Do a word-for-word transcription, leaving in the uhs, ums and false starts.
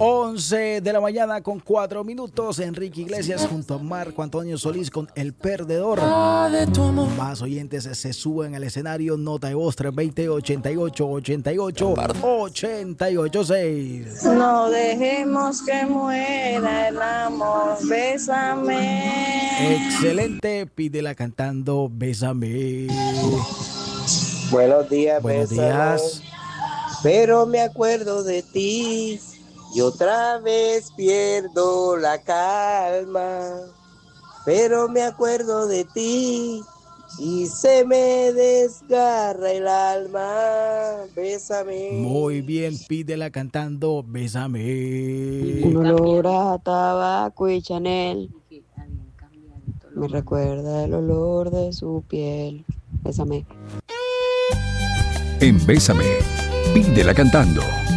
once de la mañana con cuatro minutos. Enrique Iglesias junto a Marco Antonio Solís con El Perdedor. Más oyentes se suben al escenario. Nota de voz tres dos cero, ochenta y ocho, ochenta y ocho, ochenta y ocho seis. No dejemos que muera el amor, bésame. Excelente, pídela cantando Bésame. Buenos días, Buenos bésame. días. Pero me acuerdo de ti y otra vez pierdo la calma. Pero me acuerdo de ti y se me desgarra el alma. Bésame. Muy bien, pídela cantando Bésame. Un olor a tabaco y Chanel me recuerda el olor de su piel. Bésame. En Bésame, pídela cantando.